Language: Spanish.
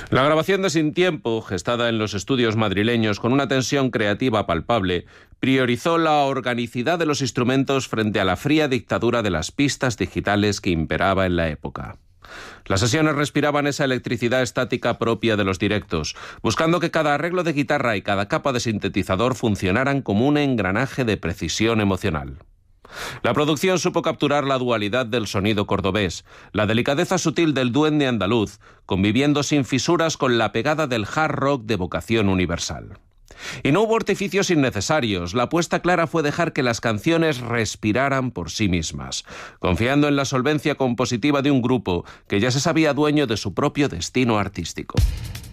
La grabación de Sin Tiempo, gestada en los estudios madrileños con una tensión creativa palpable, priorizó la organicidad de los instrumentos frente a la fría dictadura de las pistas digitales que imperaba en la época. Las sesiones respiraban esa electricidad estática propia de los directos, buscando que cada arreglo de guitarra y cada capa de sintetizador funcionaran como un engranaje de precisión emocional. La producción supo capturar la dualidad del sonido cordobés, la delicadeza sutil del duende andaluz, conviviendo sin fisuras con la pegada del hard rock de vocación universal. Y no hubo artificios innecesarios, la apuesta clara fue dejar que las canciones respiraran por sí mismas, confiando en la solvencia compositiva de un grupo que ya se sabía dueño de su propio destino artístico.